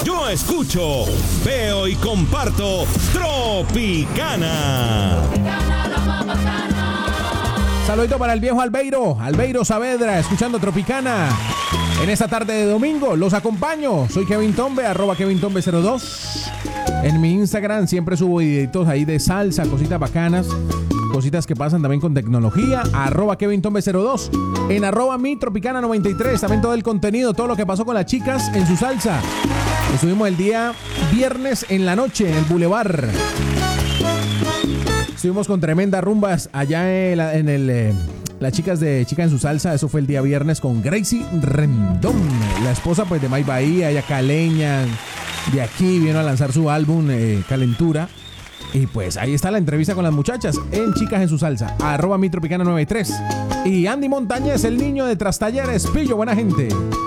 Yo escucho, veo y comparto Tropicana. Saludito para el viejo Albeiro Saavedra, escuchando Tropicana. En esta tarde de domingo los acompaño. Soy Kevin Tombe, @KevinTombe02. En mi Instagram siempre subo videitos ahí de salsa, cositas bacanas, cositas que pasan también con tecnología. @KevinTombe02. En @MiTropicana93. También todo el contenido, todo lo que pasó con las chicas en su salsa. Estuvimos el día viernes en la noche en el Boulevard. Estuvimos con tremendas rumbas allá en las chicas de Chica en su Salsa. Eso fue el día viernes con Gracie Rendón, la esposa pues de May Bahía, ella caleña, de aquí vino a lanzar su álbum Calentura. Y pues ahí está la entrevista con las muchachas en Chicas en su Salsa, @MiTropicana93. Y Andy Montañez, el niño de Trastalleres, pillo, buena gente.